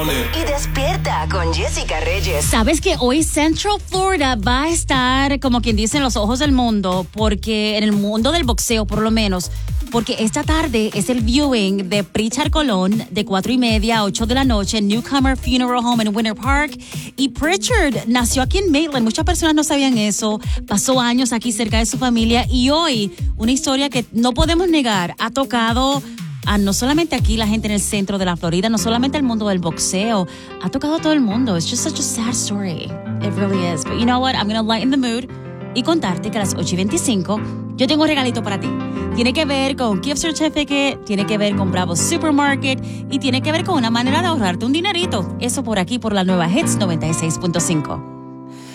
Y despierta con Jessica Reyes. ¿Sabes que hoy Central Florida va a estar, como quien dice, en los ojos del mundo? Porque en el mundo del boxeo, por lo menos, porque esta tarde es el viewing de Pritchard Colón de 4:30 a 8 de la noche en Newcomer Funeral Home en Winter Park. Y Pritchard nació aquí en Maitland. Muchas personas no sabían eso. Pasó años aquí cerca de su familia. Y hoy, una historia que no podemos negar, ha tocado a no solamente aquí la gente en el centro de la Florida, no solamente el mundo del boxeo, ha tocado a todo el mundo. It's just such a sad story. It really is. But you know what? I'm going to lighten the mood y contarte que a las 8:25 yo tengo un regalito para ti. Tiene que ver con gift certificate, tiene que ver con Bravo Supermarket y tiene que ver con una manera de ahorrarte un dinerito. Eso por aquí, por la nueva Hits 96.5.